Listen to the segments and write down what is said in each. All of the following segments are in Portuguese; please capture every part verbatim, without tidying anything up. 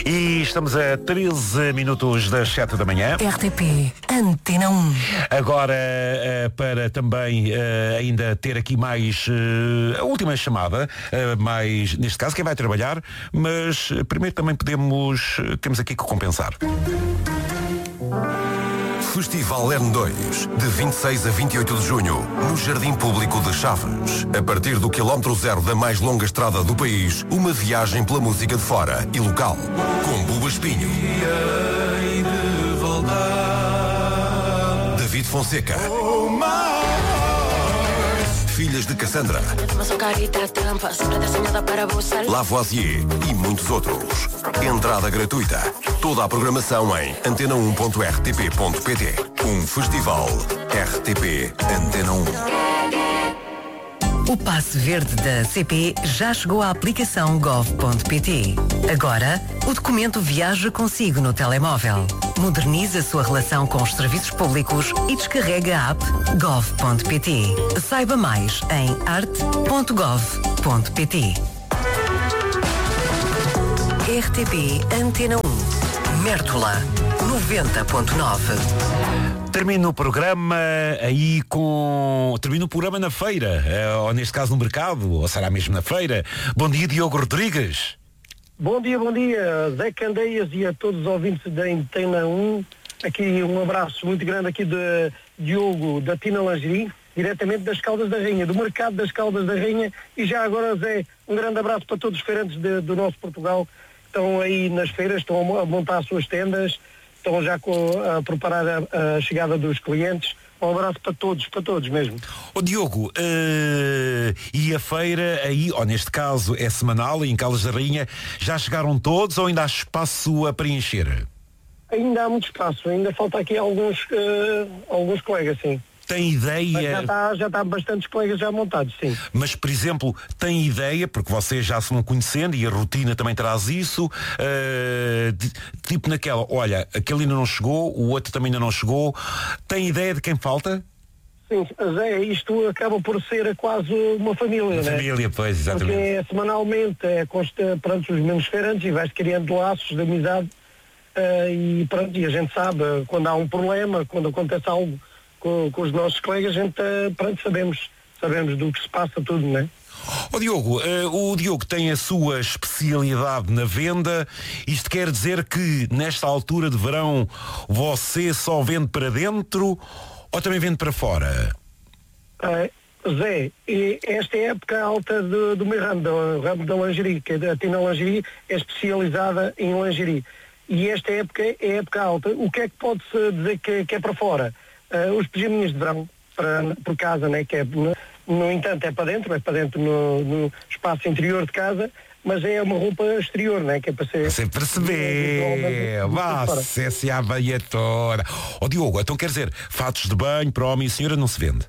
E estamos a treze minutos das sete da manhã. R T P Antena um. Agora, uh, para também uh, ainda ter aqui mais uh, a última chamada, uh, mais, neste caso, quem vai trabalhar, mas uh, primeiro também podemos, uh, temos aqui que compensar. Festival N dois, de vinte e seis a vinte e oito de junho, no Jardim Público de Chaves. A partir do quilómetro zero da mais longa estrada do país, uma viagem pela música de fora e local. Com Buba Espinho, David Fonseca, Filhas de Cassandra, Lavoisier e muitos outros. Entrada gratuita. Toda a programação em antena um ponto r t p ponto p t. Um festival R T P Antena um. O passe verde da C P já chegou à aplicação gov ponto pt. Agora, o documento viaja consigo no telemóvel. Modernize a sua relação com os serviços públicos e descarrega a app gov ponto pt. Saiba mais em arte ponto gov ponto pt. R T P Antena um. Mértola noventa ponto nove. Termino o programa aí com... Termino o programa na feira, ou neste caso no mercado, ou será mesmo na feira. Bom dia, Diogo Rodrigues. Bom dia, bom dia, Zé Candeias e a todos os ouvintes da Antena um. Aqui um abraço muito grande aqui de Diogo da Tina Lingerie, diretamente das Caldas da Rainha, do mercado das Caldas da Rainha. E já agora, Zé, um grande abraço para todos os feirantes de, do nosso Portugal. Estão aí nas feiras, estão a montar as suas tendas, estão já com, a preparar a, a chegada dos clientes. Um abraço para todos, para todos mesmo. Ô Diogo, uh, e a feira aí, ou neste caso é semanal, em Caldas da Rainha, já chegaram todos ou ainda há espaço a preencher? Ainda há muito espaço, ainda falta aqui alguns, uh, alguns colegas, sim. Tem ideia... Mas já está já está bastantes colegas já montados, sim. Mas, por exemplo, tem ideia, porque vocês já se vão conhecendo e a rotina também traz isso, uh, de, tipo naquela, olha, aquele ainda não chegou, o outro também ainda não chegou. Tem ideia de quem falta? Sim, Zé, isto acaba por ser quase uma família, uma né? família, pois, exatamente. Porque é semanalmente, é consta, perante os mesmos feirantes e vai-se criando laços de amizade uh, e, pronto, e a gente sabe, quando há um problema, quando acontece algo Com, com os nossos colegas, a gente, pronto, sabemos, sabemos do que se passa tudo, não é? Ó Diogo, uh, o Diogo tem a sua especialidade na venda. Isto quer dizer que nesta altura de verão você só vende para dentro ou também vende para fora? Uh, Zé, esta é a época alta do, do meu ramo, do ramo da lingerie, que a Tina Lingerie é especializada em lingerie. E esta época é a época alta. O que é que pode-se dizer que, que é para fora? Uh, os pijaminhas de verão, para, por casa, né, que é, no, no entanto é para dentro, é para dentro no, no espaço interior de casa, mas é uma roupa exterior, né, que é para ser... Sem perceber, vá, se a veia toda. Ó Diogo, então quer dizer, fatos de banho para homem e senhora não se vende?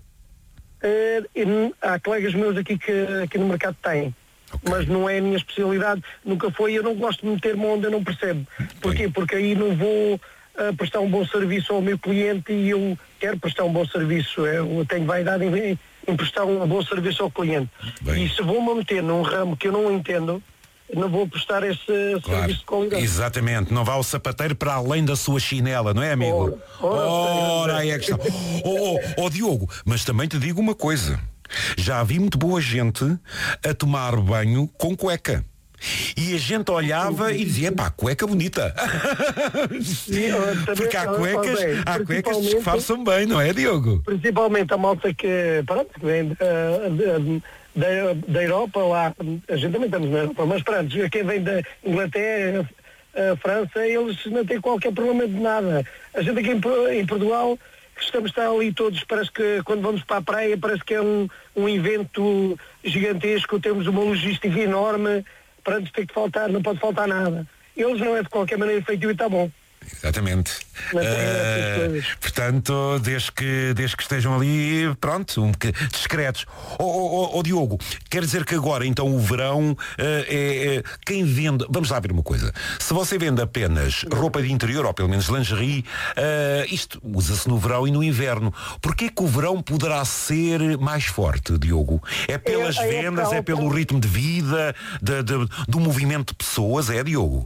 Uh, há colegas meus aqui que aqui no mercado têm. Okay. Mas não é a minha especialidade, nunca foi, eu não gosto de meter-me onde eu não percebo. Porquê? Bem. Porque aí não vou... Uh, prestar um bom serviço ao meu cliente e eu quero prestar um bom serviço. Eu tenho vaidade em, em prestar um bom serviço ao cliente. Bem. E se vou-me meter num ramo que eu não entendo, não vou prestar esse claro. Serviço de qualidade. Exatamente, não vá o sapateiro para além da sua chinela, não é, amigo? Ora, ora aí é que está. Oh, oh, oh, Diogo, mas também te digo uma coisa. Já vi muito boa gente a tomar banho com cueca. E a gente olhava e dizia, pá, cueca bonita. Sim, porque há cuecas, bem, há cuecas que disfarçam bem, não é, Diogo? Principalmente a malta que, pronto, que vem uh, da, da Europa, lá, a gente também estamos na Europa, mas pronto, quem vem da Inglaterra, a França, eles não têm qualquer problema de nada. A gente aqui em, em Portugal, estamos estar ali todos, parece que quando vamos para a praia, parece que é um, um evento gigantesco, temos uma logística enorme. Para antes ter que faltar, não pode faltar nada. Eles não é de qualquer maneira feito e está bom. Exatamente. Uh, portanto, desde que, desde que estejam ali, pronto, um bocadinho discretos. Ó oh, oh, oh, Diogo, quer dizer que agora então o verão uh, é, é quem vende. Vamos lá ver uma coisa. Se você vende apenas roupa de interior, ou pelo menos lingerie, uh, isto usa-se no verão e no inverno. Porquê que o verão poderá ser mais forte, Diogo? É pelas é, vendas, é, é pelo ritmo de vida, de, de, do movimento de pessoas, é, Diogo?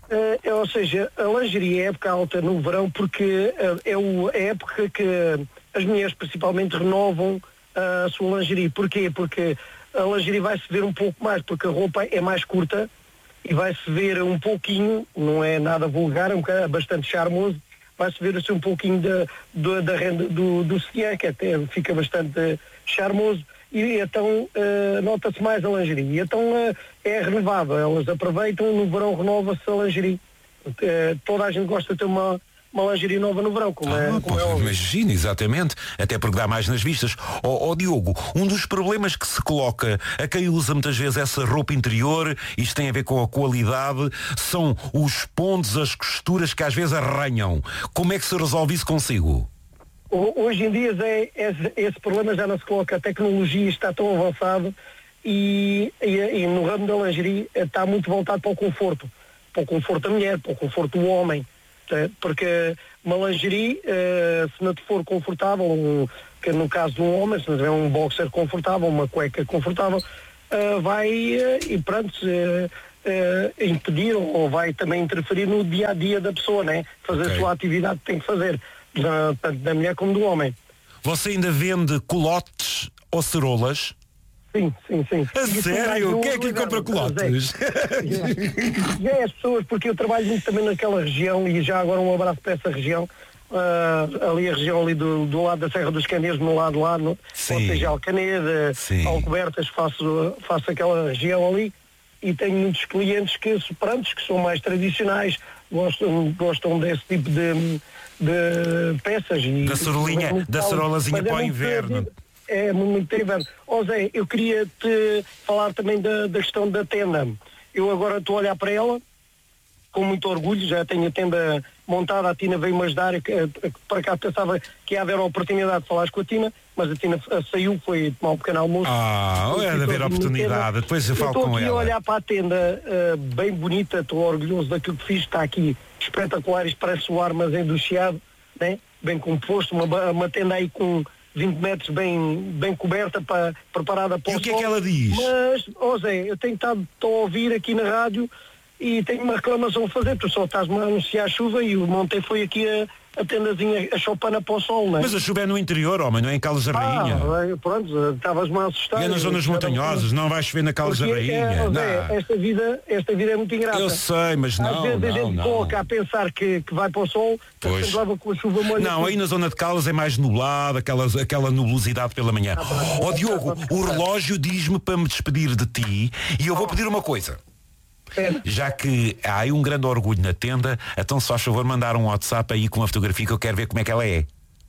Uh, ou seja, a lingerie é época alta no verão porque uh, é o, a época que as mulheres principalmente renovam uh, a sua lingerie. Porquê? Porque a lingerie vai-se ver um pouco mais, porque a roupa é mais curta e vai-se ver um pouquinho, não é nada vulgar, é um bocado, bastante charmoso, vai-se ver assim um pouquinho da, da, da renda do, do sutiã, que até fica bastante charmoso, e então uh, nota-se mais a lingerie. E então uh, é renovável, elas aproveitam, no verão renova-se a lingerie. Uh, toda a gente gosta de ter uma, uma lingerie nova no verão, como ah, é, como é imagina, exatamente, até porque dá mais nas vistas. Ó oh, oh, Diogo, um dos problemas que se coloca a quem usa muitas vezes essa roupa interior, isto tem a ver com a qualidade, são os pontos, as costuras que às vezes arranham. Como é que se resolve isso consigo? Hoje em dia é, esse, esse problema já não se coloca, a tecnologia está tão avançada e, e, e no ramo da lingerie está muito voltado para o conforto, para o conforto da mulher, para o conforto do homem, tá? Porque uma lingerie, uh, se não te for confortável, um, que no caso de um homem, se não tiver um boxer confortável, uma cueca confortável, uh, vai uh, e pronto, uh, uh, impedir ou vai também interferir no dia a dia da pessoa, né? Fazer okay. a sua atividade que tem que fazer. Da, tanto da mulher como do homem. Você ainda vende colotes ou cerolas? Sim, sim, sim. A e sério? Quem é que lhe compra colotes? Já é as pessoas, porque eu trabalho muito também naquela região e já agora um abraço para essa região. Uh, ali a região ali do, do lado da Serra dos Caneiros, no lado lá, no, ou seja, Alcaneda, Alcobertas, faço, faço aquela região ali e tenho muitos clientes que, prontos, que são mais tradicionais, gostam, gostam desse tipo de de peças e da cerolinha, da cerolazinha para o inverno. É muito inverno. Ó Zé, eu queria te falar também da, da questão da tenda. Eu agora estou a olhar para ela com muito orgulho, já tenho a tenda montada, a Tina veio-me ajudar, para cá pensava que ia haver a oportunidade de falar com a Tina, mas a Tina saiu, foi tomar um pequeno almoço. Ah, é de haver a oportunidade, depois eu falo com ela. Estou aqui a olhar para a tenda, uh, bem bonita, estou orgulhoso daquilo que fiz, está aqui espetacular, isto parece o armazém do Chiado, né? Bem composto, uma, uma tenda aí com vinte metros bem, bem coberta, para, preparada para o sol. E o que é que ela diz? Mas, ó Zé, eu tenho estado a ouvir aqui na rádio e tenho uma reclamação a fazer, tu só estás-me a anunciar a chuva e o Monte foi aqui a, a tendazinha, a chopana para o sol, não é? Mas a chuva é no interior, homem, não é em Caldas da Rainha. Ah, pronto, estavas-me a assustar. É nas zonas montanhosas, não vai chover na Caldas da Rainha. É, não. É, esta, vida, esta vida é muito ingrata. Eu sei, mas não, Às vezes não, a gente não. coloca a pensar que, que vai para o sol, depois leva com a chuva molha. Não, aí na zona de Caldas é mais nublado, aquela, aquela nubulosidade pela manhã. Ó oh, Diogo, o relógio diz-me para me despedir de ti e eu vou pedir uma coisa. Já que há aí um grande orgulho na tenda, então se faz favor mandar um WhatsApp aí com uma fotografia que eu quero ver como é que ela é.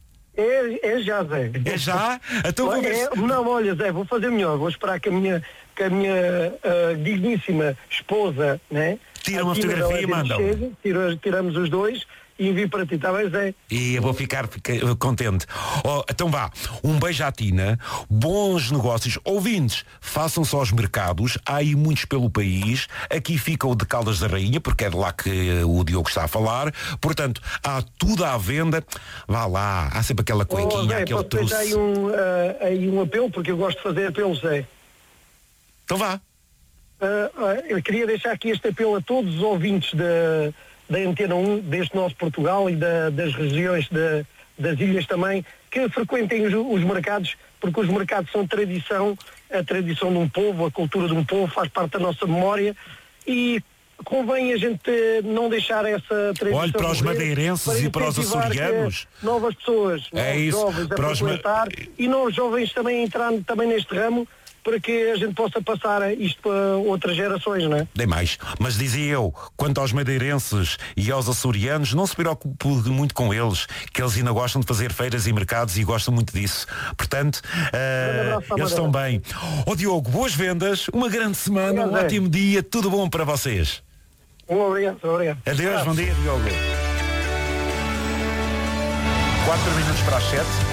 É, é já, Zé. É já? Então vou ver é, se... Não, olha, Zé, vou fazer melhor. Vou esperar que a minha, que a minha uh, digníssima esposa, né? Tira uma fotografia e manda. Tira, tiramos os dois e envio para ti, está bem, Zé? E eu vou ficar contente. Oh, então vá, um beijo à Tina, bons negócios, ouvintes, façam-se aos mercados, há aí muitos pelo país, aqui fica o de Caldas da Rainha, porque é de lá que o Diogo está a falar, portanto, há tudo à venda, vá lá, há sempre aquela cuequinha, oh, Zé, aquele truce. Aí um, uh, aí um apelo, porque eu gosto de fazer apelos, Zé. Então vá. Uh, uh, eu queria deixar aqui este apelo a todos os ouvintes da da Antena um, deste nosso Portugal e da, das regiões de, das ilhas também, que frequentem os, os mercados, porque os mercados são tradição, a tradição de um povo, a cultura de um povo, faz parte da nossa memória e convém a gente não deixar essa tradição. Olhe para os madeirenses para e para os açorianos. Novas pessoas, é novos isso, jovens a frequentar ma... e novos jovens também entrar também neste ramo, para que a gente possa passar isto para outras gerações, não é? Nem mais. Mas dizia eu, quanto aos madeirenses e aos açorianos, não se preocupe muito com eles, que eles ainda gostam de fazer feiras e mercados e gostam muito disso. Portanto, uh, eles estão bem. Ó oh, Diogo, boas vendas, uma grande semana, obrigado, um ótimo dia, tudo bom para vocês. Um obrigado, obrigado. Adeus, bom dia, Diogo. Quatro minutos para as sete.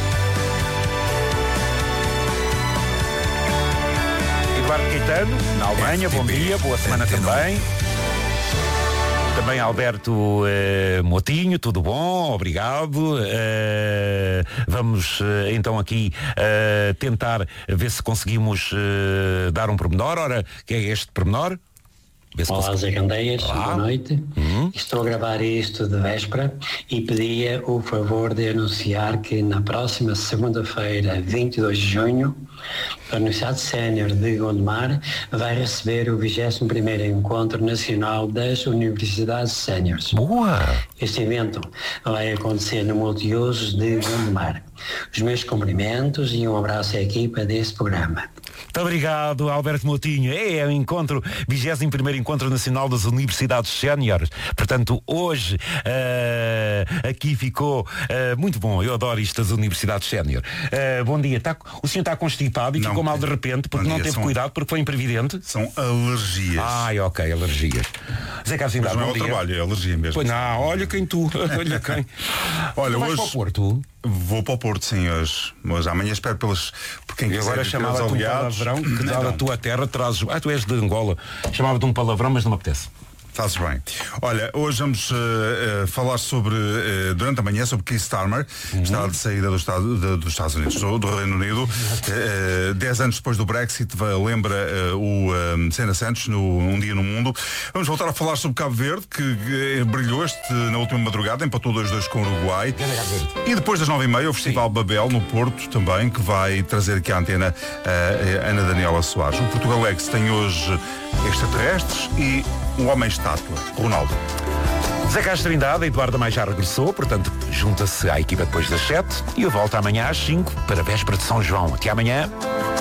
Eduardo Caetano, na Alemanha, bom dia, boa semana também. Também Alberto eh, Motinho, tudo bom, obrigado. Eh, vamos eh, então aqui eh, tentar ver se conseguimos eh, dar um pormenor. Ora, que é este pormenor? Olá, Zé Candeias, boa noite. Uhum. Estou a gravar isto de véspera e pedia o favor de anunciar que na próxima segunda-feira, vinte e dois de junho, a Universidade Sénior de Gondomar vai receber o vigésimo primeiro Encontro Nacional das Universidades Séniores. Boa! Este evento vai acontecer no Multiusos de Gondomar. Os meus cumprimentos e um abraço à equipa deste programa. Muito obrigado, Alberto Moutinho. É o encontro, vigésimo primeiro Encontro Nacional das Universidades Séniores. Portanto, hoje uh, aqui ficou uh, muito bom. Eu adoro isto das Universidades Sénior. Uh, bom dia. Tá, o senhor está constipado e não, ficou mal de repente porque não teve são, cuidado, porque foi imprevidente? São alergias. Ai, ok, alergias. Zé Carlos Indar, não é o trabalho, é alergia mesmo. Pois não, olha quem tu. Olha quem. Olha, tu hoje... para o Porto? Vou para o Porto, sim, hoje. Mas amanhã espero pelas... Por quem e agora chamava-te um palavrão que dá da tua terra, trazes... Ah, tu és de Angola. Chamava-te um palavrão, mas não me apetece. Fazes bem. Olha, hoje vamos uh, uh, falar sobre, uh, durante a manhã, sobre Keir Starmer, uhum. está de saída do estado, de, dos Estados Unidos, do, do Reino Unido. Uh, dez anos depois do Brexit, lembra uh, o uh, Senna Santos, no Um Dia no Mundo. Vamos voltar a falar sobre Cabo Verde, que uh, brilhou este, na última madrugada, empatou dois a dois com o Uruguai. E depois das nove e meia, o Festival Sim. Babel, no Porto, também, que vai trazer aqui à antena uh, Ana Daniela Soares. O Portugalex tem hoje extraterrestres e um homem estátua, Ronaldo. Zé Castro Trindade, Eduardo Amai já regressou, portanto, junta-se à equipa depois das sete e eu volto amanhã às cinco para a véspera de São João. Até amanhã.